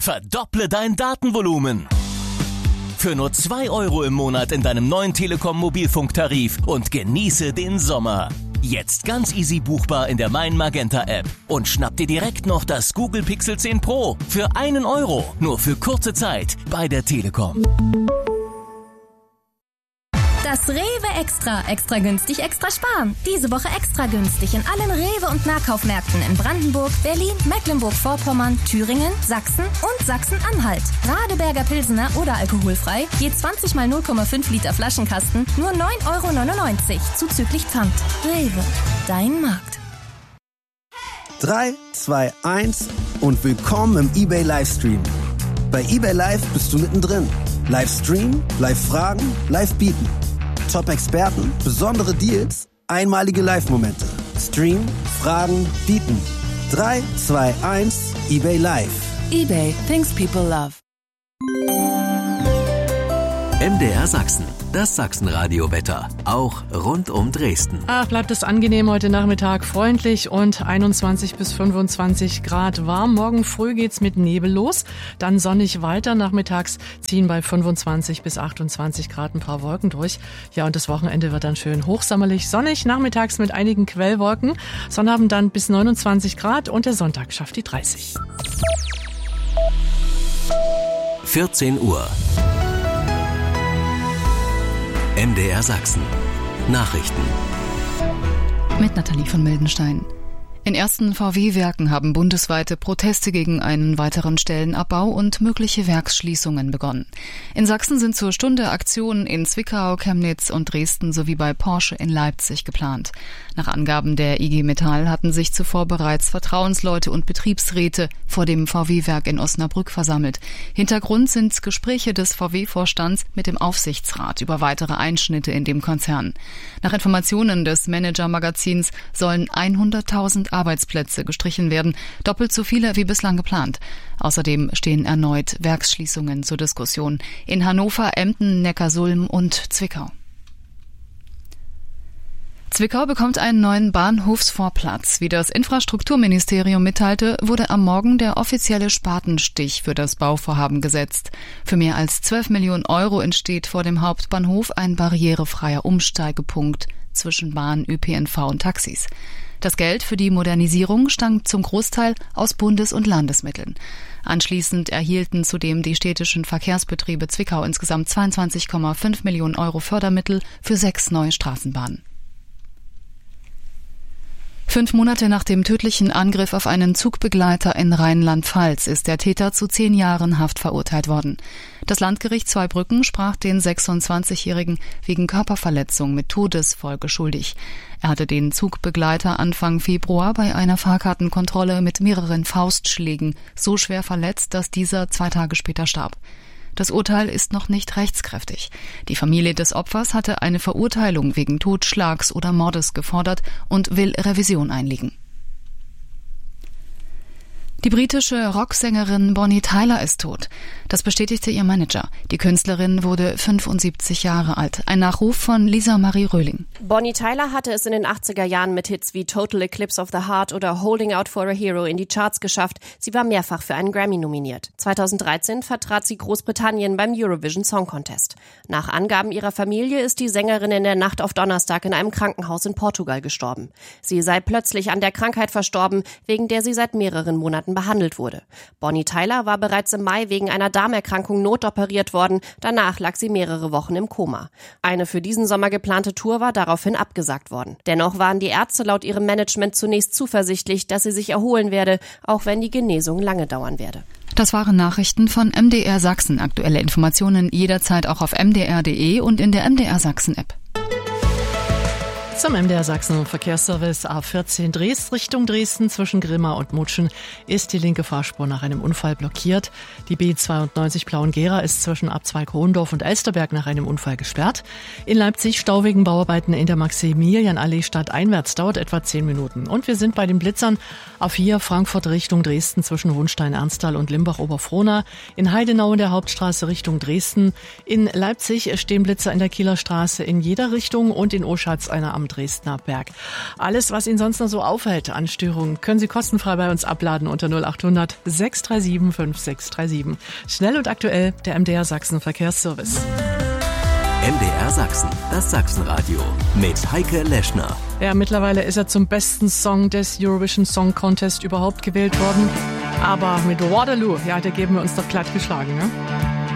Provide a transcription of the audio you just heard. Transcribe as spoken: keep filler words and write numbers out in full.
Verdopple dein Datenvolumen. Für nur zwei Euro im Monat in deinem neuen Telekom-Mobilfunktarif und genieße den Sommer. Jetzt ganz easy buchbar in der Mein Magenta App. Und schnapp dir direkt noch das Google Pixel zehn Pro für einen Euro. Nur für kurze Zeit bei der Telekom. Das Rewe Extra. Extra günstig, extra sparen. Diese Woche extra günstig in allen Rewe- und Nahkaufmärkten in Brandenburg, Berlin, Mecklenburg-Vorpommern, Thüringen, Sachsen und Sachsen-Anhalt. Radeberger Pilsener oder alkoholfrei, je zwanzig mal null Komma fünf Liter Flaschenkasten, nur neun Euro neunundneunzig, zuzüglich Pfand. Rewe, dein Markt. drei, zwei, eins und willkommen im eBay Livestream. Bei eBay Live bist du mittendrin. Livestream, Live-Fragen, Live-Bieten. Top-Experten, besondere Deals, einmalige Live-Momente. Stream, Fragen, Bieten. drei, zwei, eins, eBay Live. eBay, things people love. M D R Sachsen, das Sachsenradio-Wetter, auch rund um Dresden. Ach, bleibt es angenehm heute Nachmittag, freundlich und einundzwanzig bis fünfundzwanzig Grad warm. Morgen früh geht's mit Nebel los, dann sonnig weiter. Nachmittags ziehen bei fünfundzwanzig bis achtundzwanzig Grad ein paar Wolken durch. Ja, und das Wochenende wird dann schön hochsommerlich, sonnig, nachmittags mit einigen Quellwolken. Sonnabend dann bis neunundzwanzig Grad und der Sonntag schafft die dreißig. vierzehn Uhr. M D R Sachsen. Nachrichten. Mit Nathalie von Mildenstein. In ersten V W-Werken haben bundesweite Proteste gegen einen weiteren Stellenabbau und mögliche Werksschließungen begonnen. In Sachsen sind zur Stunde Aktionen in Zwickau, Chemnitz und Dresden sowie bei Porsche in Leipzig geplant. Nach Angaben der I G Metall hatten sich zuvor bereits Vertrauensleute und Betriebsräte vor dem V W-Werk in Osnabrück versammelt. Hintergrund sind Gespräche des V W-Vorstands mit dem Aufsichtsrat über weitere Einschnitte in dem Konzern. Nach Informationen des Manager-Magazins sollen hunderttausend Arbeitsplätze gestrichen werden, doppelt so viele wie bislang geplant. Außerdem stehen erneut Werksschließungen zur Diskussion in Hannover, Emden, Neckarsulm und Zwickau. Zwickau bekommt einen neuen Bahnhofsvorplatz. Wie das Infrastrukturministerium mitteilte, wurde am Morgen der offizielle Spatenstich für das Bauvorhaben gesetzt. Für mehr als zwölf Millionen Euro entsteht vor dem Hauptbahnhof ein barrierefreier Umsteigepunkt zwischen Bahn, Ö P N V und Taxis. Das Geld für die Modernisierung stammt zum Großteil aus Bundes- und Landesmitteln. Anschließend erhielten zudem die städtischen Verkehrsbetriebe Zwickau insgesamt zweiundzwanzig Komma fünf Millionen Euro Fördermittel für sechs neue Straßenbahnen. Fünf Monate nach dem tödlichen Angriff auf einen Zugbegleiter in Rheinland-Pfalz ist der Täter zu zehn Jahren Haft verurteilt worden. Das Landgericht Zweibrücken sprach den sechsundzwanzigjährigen wegen Körperverletzung mit Todesfolge schuldig. Er hatte den Zugbegleiter Anfang Februar bei einer Fahrkartenkontrolle mit mehreren Faustschlägen so schwer verletzt, dass dieser zwei Tage später starb. Das Urteil ist noch nicht rechtskräftig. Die Familie des Opfers hatte eine Verurteilung wegen Totschlags oder Mordes gefordert und will Revision einlegen. Die britische Rocksängerin Bonnie Tyler ist tot. Das bestätigte ihr Manager. Die Künstlerin wurde fünfundsiebzig Jahre alt. Ein Nachruf von Lisa Marie Röhling. Bonnie Tyler hatte es in den achtziger Jahren mit Hits wie Total Eclipse of the Heart oder Holding Out for a Hero in die Charts geschafft. Sie war mehrfach für einen Grammy nominiert. zweitausenddreizehn vertrat sie Großbritannien beim Eurovision Song Contest. Nach Angaben ihrer Familie ist die Sängerin in der Nacht auf Donnerstag in einem Krankenhaus in Portugal gestorben. Sie sei plötzlich an der Krankheit verstorben, wegen der sie seit mehreren Monaten behandelt wurde. Bonnie Tyler war bereits im Mai wegen einer Darmerkrankung notoperiert worden. Danach lag sie mehrere Wochen im Koma. Eine für diesen Sommer geplante Tour war daraufhin abgesagt worden. Dennoch waren die Ärzte laut ihrem Management zunächst zuversichtlich, dass sie sich erholen werde, auch wenn die Genesung lange dauern werde. Das waren Nachrichten von M D R Sachsen. Aktuelle Informationen jederzeit auch auf m d r punkt d e und in der M D R Sachsen App. Zum M D R Sachsen Verkehrsservice A vierzehn Dresd Richtung Dresden zwischen Grimma und Mutschen ist die linke Fahrspur nach einem Unfall blockiert. Die B zweiundneunzig Plauen-Gera ist zwischen Abzweig Hohendorf und Elsterberg nach einem Unfall gesperrt. In Leipzig Stau wegen Bauarbeiten in der Maximilianallee stadteinwärts dauert etwa zehn Minuten. Und wir sind bei den Blitzern. A vier Frankfurt Richtung Dresden zwischen Hohenstein-Ernsthal und Limbach-Oberfrohna. In Heidenau in der Hauptstraße Richtung Dresden. In Leipzig stehen Blitzer in der Kieler Straße in jeder Richtung und in Oschatz einer am am Dresdner Berg. Alles, was Ihnen sonst noch so auffällt an Störungen, können Sie kostenfrei bei uns abladen unter null acht hundert sechs drei sieben fünf sechs drei sieben. Schnell und aktuell, der M D R Sachsen Verkehrsservice. M D R Sachsen, das Sachsenradio mit Heike Leschner. Ja, mittlerweile ist er zum besten Song des Eurovision Song Contest überhaupt gewählt worden. Aber mit Waterloo, ja, da geben wir uns doch glatt geschlagen, ne?